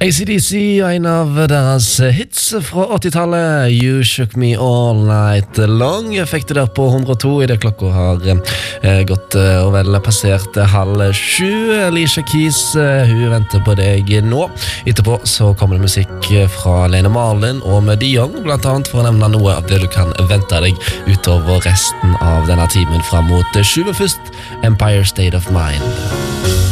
AC/DC, en av deres hits fra 80-tallet. You Shook Me All Night Long. Jeg fikk det der på 102 i det klokka har gått og vel passert 6:30. Alicia Keys, hun venter på deg nå. Etterpå så kommer det musikk fra Lene Marlin og med Dion, blant annet for å nevne noe av det du kan vente deg utover resten av denne timen frem mot 7. Empire State of Mind.